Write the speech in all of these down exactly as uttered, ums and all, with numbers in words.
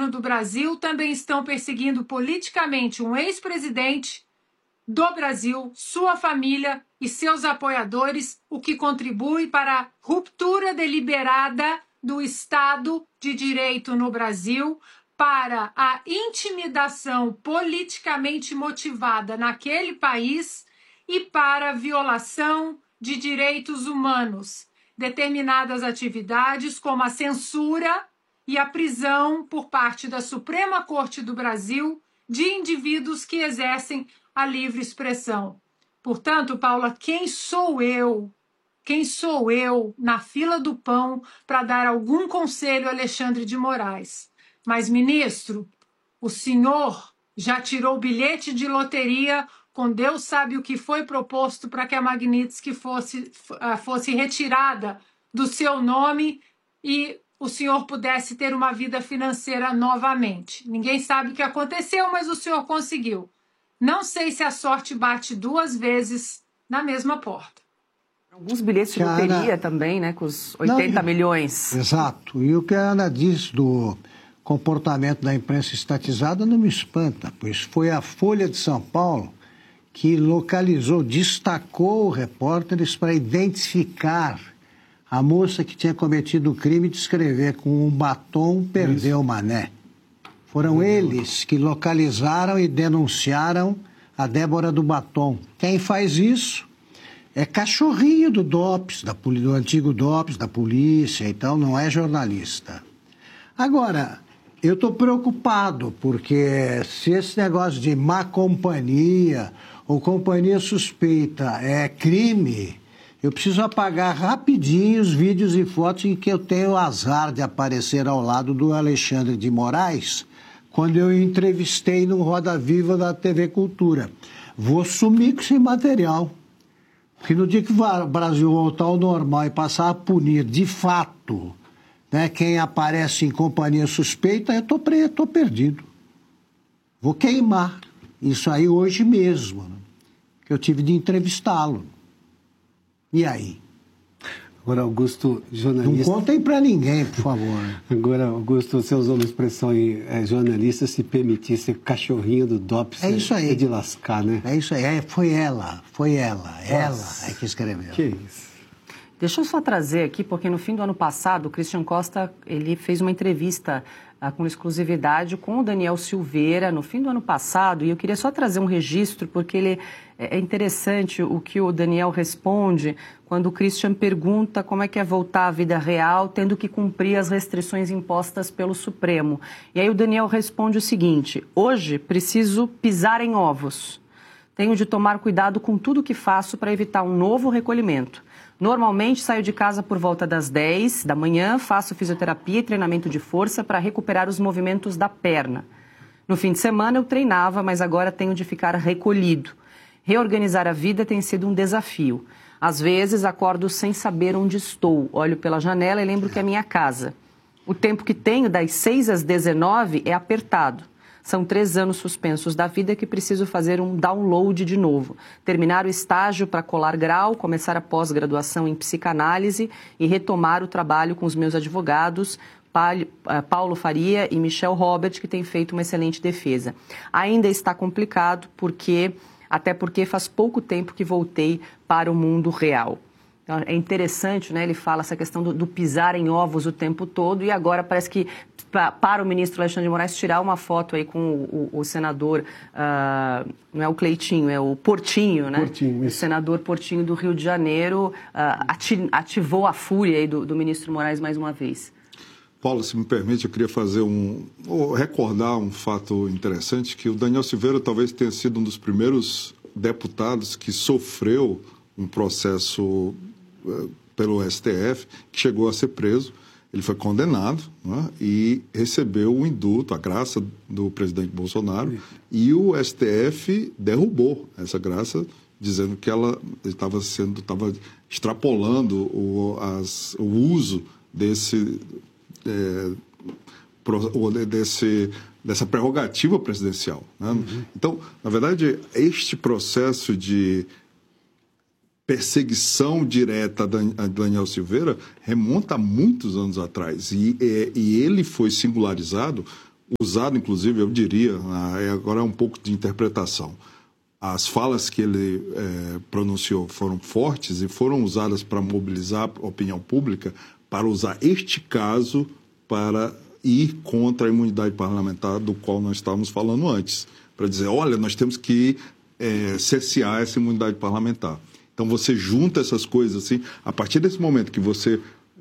do Brasil também estão perseguindo politicamente um ex-presidente do Brasil, sua família e seus apoiadores, o que contribui para a ruptura deliberada do Estado de Direito no Brasil, para a intimidação politicamente motivada naquele país e para a violação de direitos humanos, determinadas atividades como a censura e a prisão por parte da Suprema Corte do Brasil de indivíduos que exercem a livre expressão. Portanto, Paula, quem sou eu? Quem sou eu na fila do pão para dar algum conselho a Alexandre de Moraes? Mas, ministro, o senhor já tirou bilhete de loteria com Deus sabe o que foi proposto para que a Magnitsky fosse, fosse retirada do seu nome e o senhor pudesse ter uma vida financeira novamente. Ninguém sabe o que aconteceu, mas o senhor conseguiu. Não sei se a sorte bate duas vezes na mesma porta. Alguns bilhetes de Cara, loteria também, né, com os oitenta não, milhões. Exato. E o que a Ana diz do comportamento da imprensa estatizada não me espanta, pois foi a Folha de São Paulo que localizou, destacou repórteres para identificar a moça que tinha cometido o crime de escrever com um batom perdeu o mané. Foram eles que localizaram e denunciaram a Débora do Batom. Quem faz isso é cachorrinho do DOPS, da, do antigo DOPS, da polícia, então não é jornalista. Agora, eu estou preocupado, porque se esse negócio de má companhia ou companhia suspeita é crime, eu preciso apagar rapidinho os vídeos e fotos em que eu tenho o azar de aparecer ao lado do Alexandre de Moraes, quando eu entrevistei no Roda Viva da T V Cultura. Vou sumir com esse material. Porque no dia que o Brasil voltar ao normal e passar a punir de fato, né, quem aparece em companhia suspeita, eu estou preto, estou perdido. Vou queimar isso aí hoje mesmo, né, que eu tive de entrevistá-lo. E aí? Agora, Augusto, jornalista... Não contem para ninguém, por favor. Agora, Augusto, você usou uma expressão em é, jornalista, se permitir ser cachorrinho do DOPS. É isso aí. É de lascar, né? É isso aí. É, foi ela, foi ela. Nossa. Ela é que escreveu. Que isso. Deixa eu só trazer aqui, porque no fim do ano passado, o Christian Costa ele fez uma entrevista ah, com exclusividade com o Daniel Silveira, no fim do ano passado, e eu queria só trazer um registro, porque ele é interessante o que o Daniel responde quando o Christian pergunta como é que é voltar à vida real, tendo que cumprir as restrições impostas pelo Supremo. E aí o Daniel responde o seguinte: hoje preciso pisar em ovos. Tenho de tomar cuidado com tudo que faço para evitar um novo recolhimento. Normalmente saio de casa por volta das dez da manhã, faço fisioterapia e treinamento de força para recuperar os movimentos da perna. No fim de semana eu treinava, mas agora tenho de ficar recolhido. Reorganizar a vida tem sido um desafio. Às vezes acordo sem saber onde estou, olho pela janela e lembro que é minha casa. O tempo que tenho das seis às dezenove é apertado. São três anos suspensos da vida que preciso fazer um download de novo. Terminar o estágio para colar grau, começar a pós-graduação em psicanálise e retomar o trabalho com os meus advogados, Paulo Faria e Michel Robert, que têm feito uma excelente defesa. Ainda está complicado, porque, até porque faz pouco tempo que voltei para o mundo real. Então, é interessante, né? Ele fala essa questão do, do pisar em ovos o tempo todo e agora parece que pra, para o ministro Alexandre de Moraes tirar uma foto aí com o, o, o senador, uh, não é o Cleitinho, é o Portinho, né? Portinho, o senador Portinho do Rio de Janeiro uh, ati, ativou a fúria aí do, do ministro Moraes mais uma vez. Paulo, se me permite, eu queria fazer um... ou recordar um fato interessante, que o Daniel Silveira talvez tenha sido um dos primeiros deputados que sofreu um processo pelo S T F, que chegou a ser preso. Ele foi condenado, né, e recebeu o indulto, a graça do presidente Bolsonaro, e o S T F derrubou essa graça, dizendo que ela estava sendo, estava extrapolando o, as, o uso desse, é, pro, desse, dessa prerrogativa presidencial. Né? Uhum. Então, na verdade, este processo de perseguição direta a Daniel Silveira remonta a muitos anos atrás. E, e, e ele foi singularizado usado, inclusive, eu diria, agora é um pouco de interpretação. As falas que ele é, pronunciou foram fortes e foram usadas para mobilizar a opinião pública, para usar este caso para ir contra a imunidade parlamentar do qual nós estávamos falando antes. Para dizer, olha, nós temos que é, cercear essa imunidade parlamentar. Então, você junta essas coisas assim, a partir desse momento que você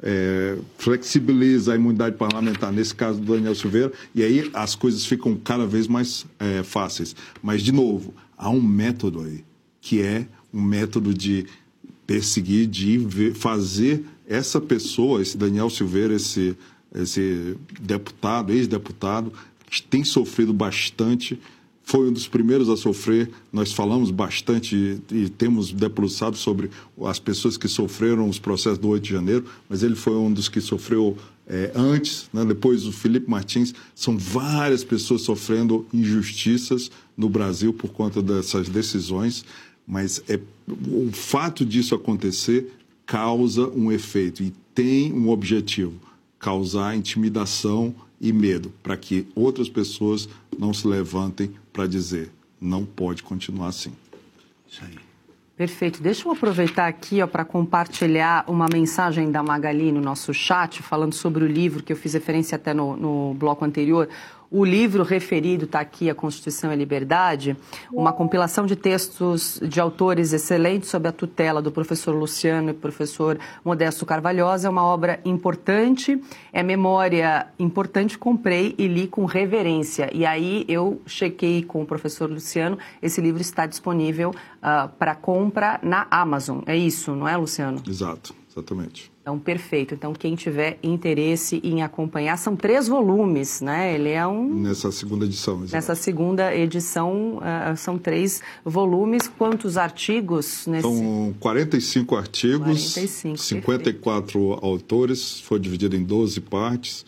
é, flexibiliza a imunidade parlamentar, nesse caso do Daniel Silveira, e aí as coisas ficam cada vez mais é, fáceis. Mas, de novo, há um método aí, que é um método de perseguir, de ver, fazer essa pessoa, esse Daniel Silveira, esse, esse deputado, ex-deputado, que tem sofrido bastante, foi um dos primeiros a sofrer. Nós falamos bastante e, e temos debruçado sobre as pessoas que sofreram os processos do oito de janeiro, mas ele foi um dos que sofreu é, antes, né? Depois o Felipe Martins. São várias pessoas sofrendo injustiças no Brasil por conta dessas decisões, mas é, o fato disso acontecer causa um efeito e tem um objetivo, causar intimidação e medo, para que outras pessoas não se levantem para dizer, não pode continuar assim. Isso aí. Perfeito. Deixa eu aproveitar aqui para compartilhar uma mensagem da Magali no nosso chat, falando sobre o livro que eu fiz referência até no, no bloco anterior. O livro referido está aqui, A Constituição e a Liberdade, uma compilação de textos de autores excelentes sob a tutela do professor Luciano e professor Modesto Carvalhosa. É uma obra importante, é memória importante, comprei e li com reverência. E aí eu chequei com o professor Luciano, esse livro está disponível uh, para compra na Amazon. É isso, não é, Luciano? Exato, exatamente. Então, perfeito. Então, quem tiver interesse em acompanhar, são três volumes, né? Ele é um... Nessa segunda edição, exato. Nessa segunda edição, uh, são três volumes. Quantos artigos? Nesse... São quarenta e cinco artigos, quarenta e cinco, cinquenta e quatro perfeito. Autores, foi dividido em doze partes,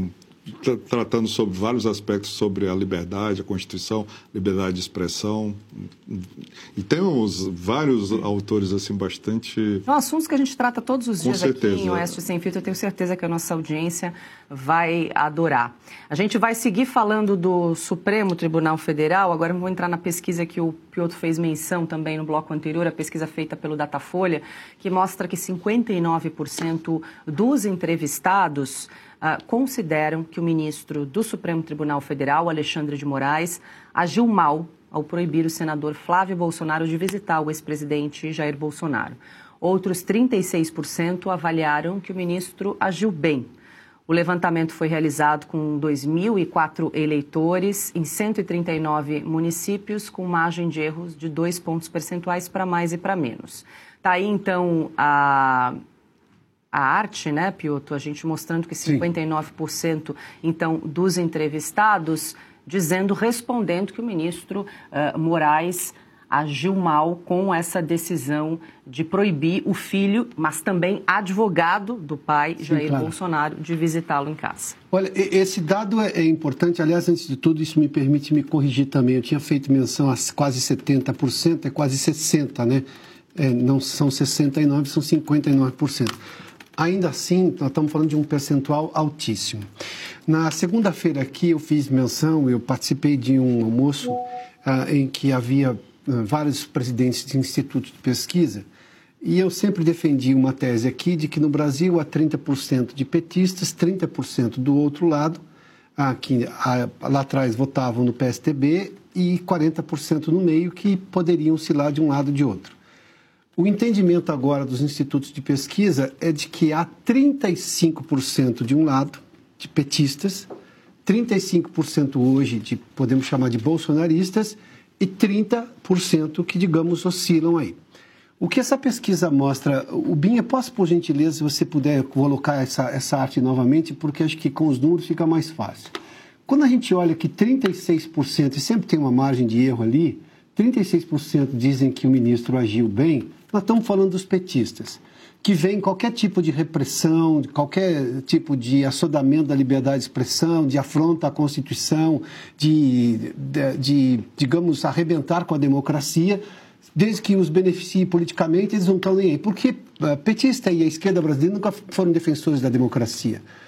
tra tratando sobre vários aspectos sobre a liberdade, a Constituição, liberdade de expressão. E temos vários autores assim bastante... São assuntos que a gente trata todos os Com dias certeza. Aqui em Oeste Sem Filtro. Eu tenho certeza que a nossa audiência vai adorar. A gente vai seguir falando do Supremo Tribunal Federal. Agora vamos entrar na pesquisa que o Piotr fez menção também no bloco anterior, a pesquisa feita pelo Datafolha, que mostra que cinquenta e nove por cento dos entrevistados Uh, consideram que o ministro do Supremo Tribunal Federal, Alexandre de Moraes, agiu mal ao proibir o senador Flávio Bolsonaro de visitar o ex-presidente Jair Bolsonaro. Outros trinta e seis por cento avaliaram que o ministro agiu bem. O levantamento foi realizado com dois mil e quatro eleitores em cento e trinta e nove municípios, com margem de erros de dois pontos percentuais para mais e para menos. Está aí, então, a... a arte, né, Piotr? A gente mostrando que cinquenta e nove por cento, então, dos entrevistados dizendo, respondendo que o ministro uh, Moraes agiu mal com essa decisão de proibir o filho, mas também advogado do pai, Sim, Jair claro. Bolsonaro, de visitá-lo em casa. Olha, esse dado é importante. Aliás, antes de tudo, isso me permite me corrigir também. Eu tinha feito menção a quase setenta por cento, é quase sessenta por cento, né? É, não são sessenta e nove por cento, são cinquenta e nove por cento. Ainda assim, nós estamos falando de um percentual altíssimo. Na segunda-feira aqui eu fiz menção, eu participei de um almoço ah, em que havia ah, vários presidentes de institutos de pesquisa, e eu sempre defendi uma tese aqui de que no Brasil há trinta por cento de petistas, trinta por cento do outro lado, ah, que ah, lá atrás votavam no P S D B, e quarenta por cento no meio que poderiam oscilar de um lado ou de outro. O entendimento agora dos institutos de pesquisa é de que há trinta e cinco por cento de um lado, de petistas, trinta e cinco por cento hoje de, podemos chamar de bolsonaristas, e trinta por cento que, digamos, oscilam aí. O que essa pesquisa mostra, o Binha, posso, por gentileza, se você puder colocar essa, essa arte novamente, porque acho que com os números fica mais fácil. Quando a gente olha que trinta e seis por cento, e sempre tem uma margem de erro ali, trinta e seis por cento dizem que o ministro agiu bem, nós estamos falando dos petistas, que veem qualquer tipo de repressão, qualquer tipo de assodamento da liberdade de expressão, de afronta à Constituição, de, de, de, digamos, arrebentar com a democracia, desde que os beneficie politicamente, eles não estão nem aí. Porque uh, petista e a esquerda brasileira nunca foram defensores da democracia.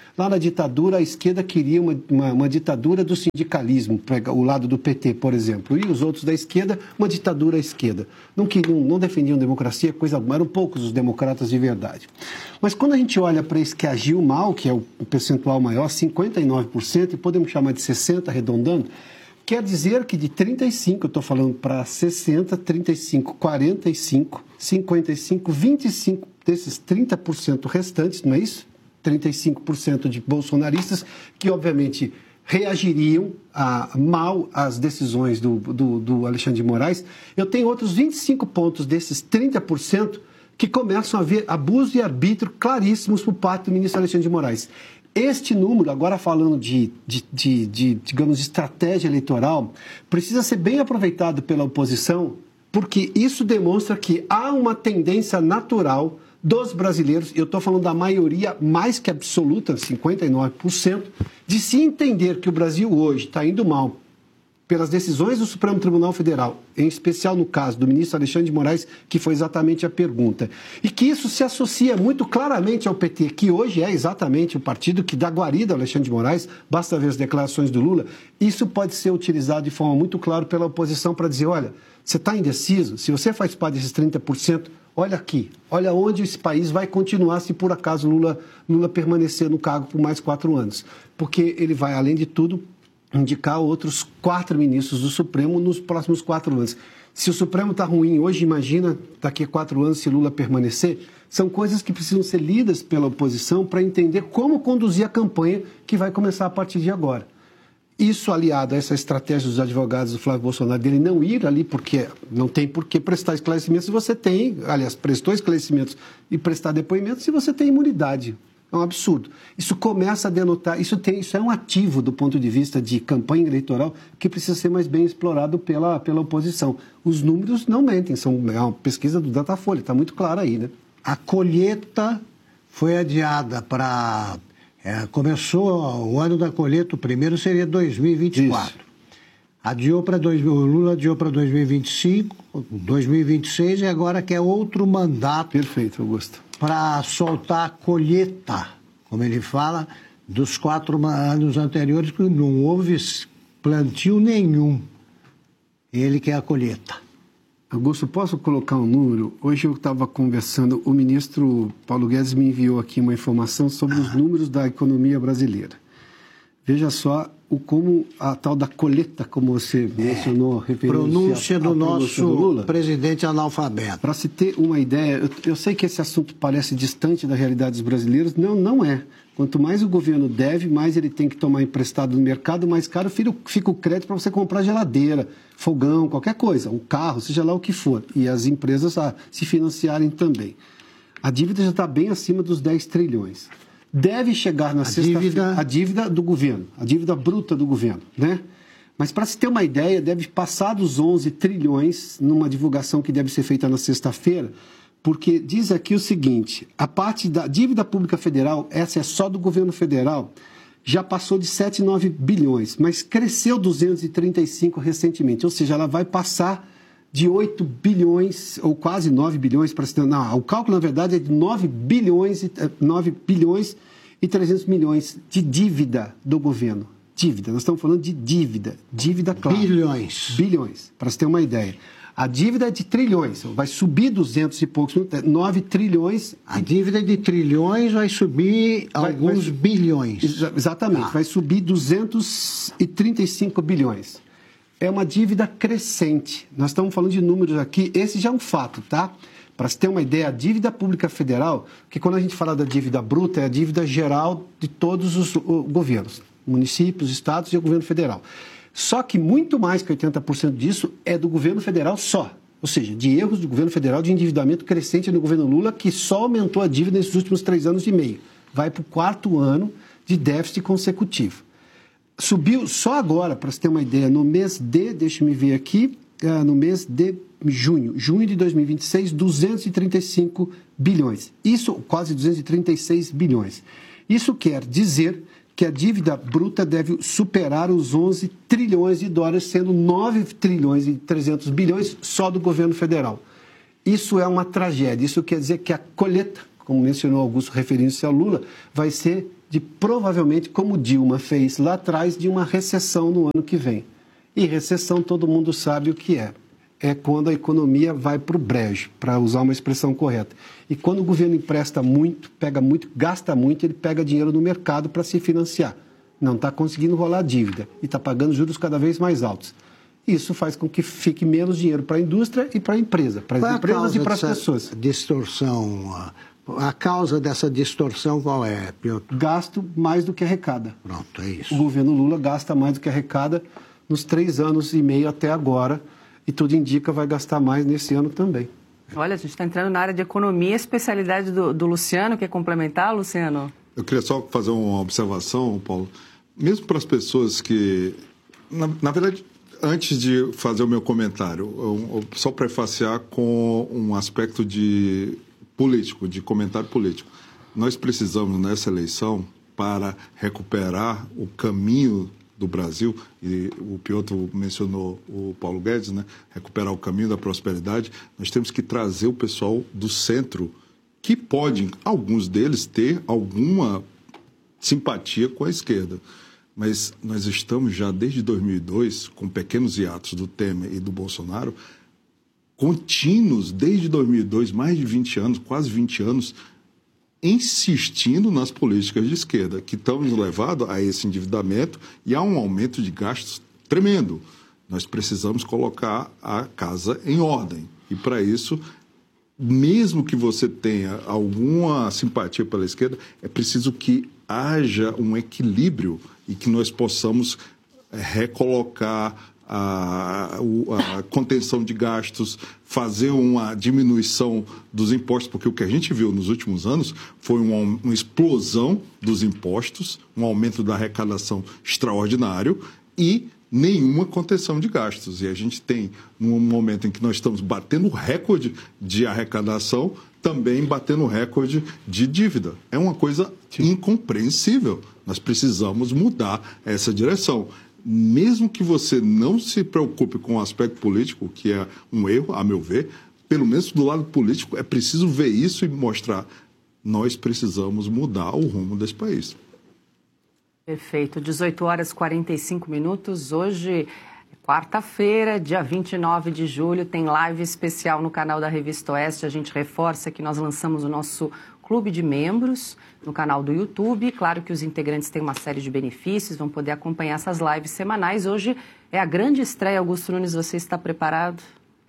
Lá na ditadura, a esquerda queria uma, uma, uma ditadura do sindicalismo, o lado do P T, por exemplo, e os outros da esquerda, uma ditadura à esquerda. Não queriam, não defendiam democracia, coisa alguma, eram poucos os democratas de verdade. Mas quando a gente olha para esse que agiu mal, que é o, o percentual maior, cinquenta e nove por cento, e podemos chamar de sessenta por cento, arredondando, quer dizer que de trinta e cinco, eu estou falando para sessenta, trinta e cinco, quarenta e cinco, cinquenta e cinco, vinte e cinco desses trinta por cento restantes, não é isso? trinta e cinco por cento de bolsonaristas que, obviamente, reagiriam a, mal às decisões do, do, do Alexandre de Moraes. Eu tenho outros vinte e cinco pontos desses trinta por cento que começam a haver abuso e arbítrio claríssimos por parte do ministro Alexandre de Moraes. Este número, agora falando de, de, de, de, digamos, estratégia eleitoral, precisa ser bem aproveitado pela oposição, porque isso demonstra que há uma tendência natural dos brasileiros, eu estou falando da maioria mais que absoluta, cinquenta e nove por cento, de se entender que o Brasil hoje está indo mal pelas decisões do Supremo Tribunal Federal, em especial no caso do ministro Alexandre de Moraes, que foi exatamente a pergunta, e que isso se associa muito claramente ao P T, que hoje é exatamente o partido que dá guarida ao Alexandre de Moraes, basta ver as declarações do Lula, isso pode ser utilizado de forma muito clara pela oposição para dizer, olha, você está indeciso, se você faz parte desses trinta por cento, olha aqui, olha onde esse país vai continuar se por acaso Lula, Lula permanecer no cargo por mais quatro anos. Porque ele vai, além de tudo, indicar outros quatro ministros do Supremo nos próximos quatro anos. Se o Supremo está ruim hoje, imagina daqui a quatro anos se Lula permanecer. São coisas que precisam ser lidas pela oposição para entender como conduzir a campanha que vai começar a partir de agora. Isso aliado a essa estratégia dos advogados do Flávio Bolsonaro, dele não ir ali, porque não tem por que prestar esclarecimentos se você tem, aliás, prestou esclarecimentos e prestar depoimentos se você tem imunidade. É um absurdo. Isso começa a denotar, isso, tem, isso é um ativo do ponto de vista de campanha eleitoral que precisa ser mais bem explorado pela, pela oposição. Os números não mentem, são, é uma pesquisa do Datafolha, está muito claro aí, né? A colheita foi adiada para... É, começou o ano da colheita, o primeiro seria dois mil e vinte e quatro. Isso. Adiou para o Lula adiou para dois mil e vinte e cinco, dois mil e vinte e seis e agora quer outro mandato. Perfeito, Augusto. Para soltar a colheita, como ele fala, dos quatro anos anteriores, que não houve plantio nenhum. Ele quer a colheita. Augusto, posso colocar um número? Hoje eu estava conversando, o ministro Paulo Guedes me enviou aqui uma informação sobre os números da economia brasileira. Veja só o, como a tal da colheita, como você é, mencionou, referência pronúncia a, do a nosso do Lula, presidente analfabeto. Para se ter uma ideia, eu, eu sei que esse assunto parece distante da realidade dos brasileiros, não, não é. Quanto mais o governo deve, mais ele tem que tomar emprestado no mercado, mais caro fica o crédito para você comprar geladeira, fogão, qualquer coisa, um carro, seja lá o que for. E as empresas a se financiarem também. A dívida já está bem acima dos dez trilhões. Deve chegar na sexta-feira a dívida do governo, a dívida bruta do governo, né? Mas para se ter uma ideia, deve passar dos onze trilhões numa divulgação que deve ser feita na sexta-feira, porque diz aqui o seguinte, a parte da dívida pública federal, essa é só do governo federal, já passou de sete vírgula nove bilhões, mas cresceu duzentos e trinta e cinco recentemente, ou seja, ela vai passar de oito bilhões, ou quase nove bilhões, para se ter... Não, o cálculo, na verdade, é de nove bilhões, nove bilhões e trezentos milhões de dívida do governo. Dívida, nós estamos falando de dívida, dívida clara. Bilhões. Bilhões, para se ter uma ideia. A dívida é de trilhões, vai subir duzentos e poucos, nove trilhões. A dívida de trilhões vai subir vai, alguns vai, bilhões. Exa exatamente, ah. vai subir duzentos e trinta e cinco bilhões. É uma dívida crescente. Nós estamos falando de números aqui, esse já é um fato, tá? Para se ter uma ideia, a dívida pública federal, que quando a gente fala da dívida bruta, é a dívida geral de todos os governos, municípios, estados e o governo federal. Só que muito mais que oitenta por cento disso é do governo federal só. Ou seja, de erros do governo federal, de endividamento crescente no governo Lula, que só aumentou a dívida nesses últimos três anos e meio. Vai para o quarto ano de déficit consecutivo. Subiu só agora, para você ter uma ideia, no mês de, deixa eu me ver aqui, uh, no mês de junho, junho de dois mil e vinte e seis, duzentos e trinta e cinco bilhões. Isso, quase duzentos e trinta e seis bilhões. Isso quer dizer que a dívida bruta deve superar os onze trilhões de dólares, sendo nove trilhões e trezentos bilhões só do governo federal. Isso é uma tragédia. Isso quer dizer que a colheita, como mencionou Augusto referindo-se ao Lula, vai ser de provavelmente, como Dilma fez lá atrás, de uma recessão no ano que vem. E recessão todo mundo sabe o que é. É quando a economia vai para o brejo, para usar uma expressão correta. E quando o governo empresta muito, pega muito, gasta muito, ele pega dinheiro no mercado para se financiar. Não está conseguindo rolar dívida e está pagando juros cada vez mais altos. Isso faz com que fique menos dinheiro para a indústria e para a empresa, para as empresas e para as pessoas. Distorção, a causa dessa distorção qual é, Piotr? Gasto mais do que arrecada. Pronto, é isso. O governo Lula gasta mais do que arrecada nos três anos e meio até agora e tudo indica vai gastar mais nesse ano também. Olha, a gente está entrando na área de economia, especialidade do, do Luciano. Quer complementar, Luciano? Eu queria só fazer uma observação, Paulo. Mesmo para as pessoas que... Na, na verdade, antes de fazer o meu comentário, eu, eu só prefaciar com um aspecto de político, de comentário político. Nós precisamos, nessa eleição, para recuperar o caminho do Brasil, e o Piotr mencionou o Paulo Guedes, né? Recuperar o caminho da prosperidade, nós temos que trazer o pessoal do centro, que podem, alguns deles, ter alguma simpatia com a esquerda. Mas nós estamos já desde dois mil e dois, com pequenos hiatos do Temer e do Bolsonaro, contínuos, desde dois mil e dois, mais de vinte anos, quase vinte anos, insistindo nas políticas de esquerda, que estão nos levando a esse endividamento e a um aumento de gastos tremendo. Nós precisamos colocar a casa em ordem. E, para isso, mesmo que você tenha alguma simpatia pela esquerda, é preciso que haja um equilíbrio e que nós possamos recolocar a, a contenção de gastos, fazer uma diminuição dos impostos, porque o que a gente viu nos últimos anos foi uma, uma explosão dos impostos, um aumento da arrecadação extraordinário e nenhuma contenção de gastos. E a gente tem, num momento em que nós estamos batendo recorde de arrecadação, também batendo recorde de dívida. É uma coisa incompreensível. Nós precisamos mudar essa direção. Mesmo que você não se preocupe com o aspecto político, que é um erro, a meu ver, pelo menos do lado político, é preciso ver isso e mostrar. Nós precisamos mudar o rumo desse país. Perfeito. dezoito horas e quarenta e cinco minutos. Hoje, quarta-feira, dia vinte e nove de julho, tem live especial no canal da Revista Oeste. A gente reforça que nós lançamos o nosso clube de membros no canal do YouTube. Claro que os integrantes têm uma série de benefícios, vão poder acompanhar essas lives semanais. Hoje é a grande estreia. Augusto Nunes, você está preparado?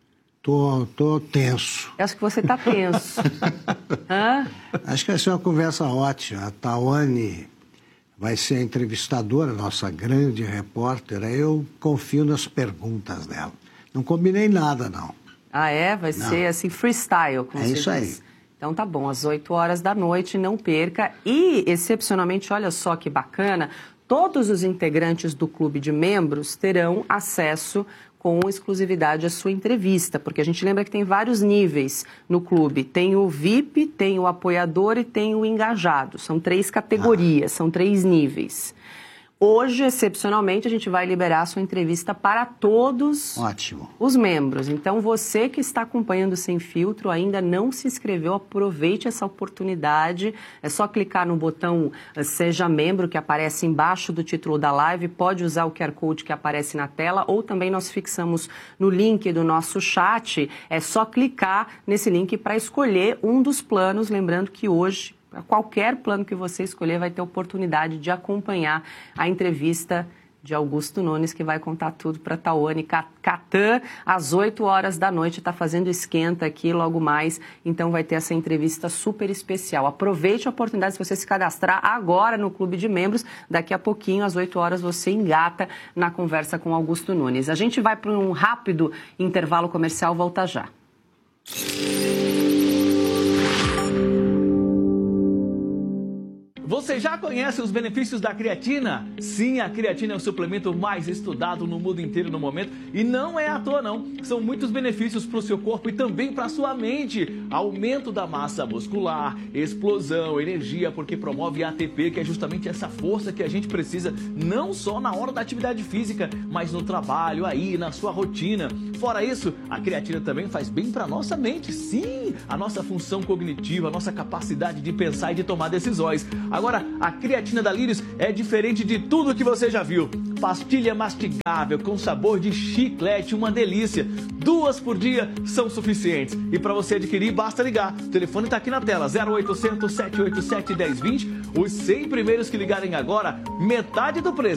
Tô, tô tenso. Eu acho que você está tenso. Hã? Acho que vai ser uma conversa ótima. A Tawane vai ser a entrevistadora, nossa grande repórter. Eu confio nas perguntas dela. Não combinei nada, não. Ah, é? Vai não. ser assim, freestyle, como É você isso diz. aí. Então tá bom, às oito horas da noite, não perca. E, excepcionalmente, olha só que bacana, todos os integrantes do clube de membros terão acesso com exclusividade à sua entrevista, porque a gente lembra que tem vários níveis no clube. Tem o V I P, tem o apoiador e tem o engajado. São três categorias, ah. são três níveis. Hoje, excepcionalmente, a gente vai liberar a sua entrevista para todos Ótimo. os membros. Então, você que está acompanhando Sem Filtro, ainda não se inscreveu, aproveite essa oportunidade. É só clicar no botão Seja Membro, que aparece embaixo do título da live. Pode usar o Q R Code que aparece na tela, ou também nós fixamos no link do nosso chat. É só clicar nesse link para escolher um dos planos. Lembrando que hoje, qualquer plano que você escolher, vai ter oportunidade de acompanhar a entrevista de Augusto Nunes, que vai contar tudo para Tawane Catan, às oito horas da noite. Está fazendo esquenta aqui logo mais, então vai ter essa entrevista super especial. Aproveite a oportunidade, se você se cadastrar agora no Clube de Membros, daqui a pouquinho, às oito horas, você engata na conversa com Augusto Nunes. A gente vai para um rápido intervalo comercial, volta já. Você já conhece os benefícios da creatina? Sim, a creatina é o suplemento mais estudado no mundo inteiro no momento e não é à toa não. São muitos benefícios para o seu corpo e também para a sua mente. Aumento da massa muscular, explosão, energia, porque promove A T P, que é justamente essa força que a gente precisa, não só na hora da atividade física, mas no trabalho, aí, na sua rotina. Fora isso, a creatina também faz bem para a nossa mente. Sim, a nossa função cognitiva, a nossa capacidade de pensar e de tomar decisões. Agora, agora a creatina da Lírios é diferente de tudo que você já viu. Pastilha mastigável com sabor de chiclete, uma delícia. Duas por dia são suficientes. E para você adquirir, basta ligar. O telefone está aqui na tela, zero oitocentos, sete oito sete, um zero dois zero. Os cem primeiros que ligarem agora, metade do preço.